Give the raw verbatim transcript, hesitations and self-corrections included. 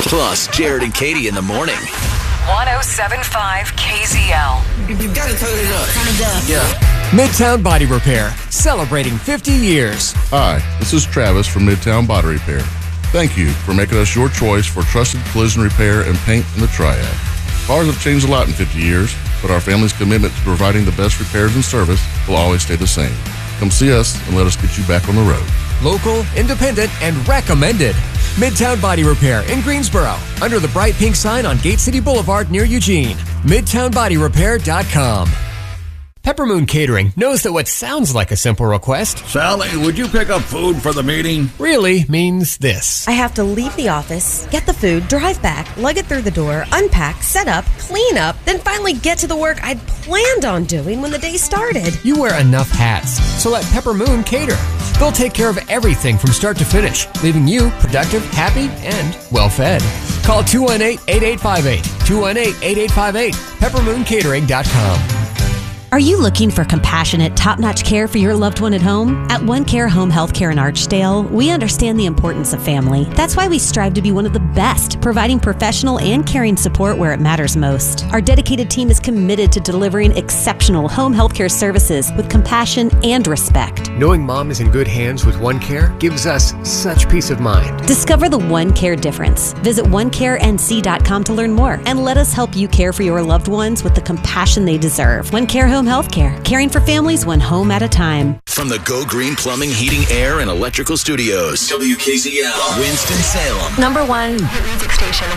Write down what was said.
Plus, Jared and Katie in the morning. one oh seven point five K Z L. You gotta turn it up. Turn it up. Yeah. Midtown Body Repair, celebrating fifty years. Hi, this is Travis from Midtown Body Repair. Thank you for making us your choice for trusted collision repair and paint in the Triad. Cars have changed a lot in fifty years, but our family's commitment to providing the best repairs and service will always stay the same. Come see us and let us get you back on the road. Local, independent, and recommended. Midtown Body Repair in Greensboro, under the bright pink sign on Gate City Boulevard near Eugene. midtown body repair dot com. Peppermoon Catering knows that what sounds like a simple request Sally, would you pick up food for the meeting? really means this. I have to leave the office, get the food, drive back, lug it through the door, unpack, set up, clean up, then finally get to the work I'd planned on doing when the day started. You wear enough hats, so let Peppermoon cater. They'll take care of everything from start to finish, leaving you productive, happy, and well-fed. Call two one eight, eight eight five eight, two one eight, eight eight five eight, peppermoon catering dot com. Are you looking for compassionate, top-notch care for your loved one at home? At One Care Home Healthcare in Archdale, we understand the importance of family. That's why we strive to be one of the best, providing professional and caring support where it matters most. Our dedicated team is committed to delivering exceptional home healthcare services with compassion and respect. Knowing Mom is in good hands with One Care gives us such peace of mind. Discover the One Care difference. Visit one care n c dot com to learn more, and let us help you care for your loved ones with the compassion they deserve. One Care Home Healthcare, caring for families one home at a time. From the Go Green Plumbing, Heating, Air, and Electrical Studios. W K Z L, Winston-Salem. Number one hit music station.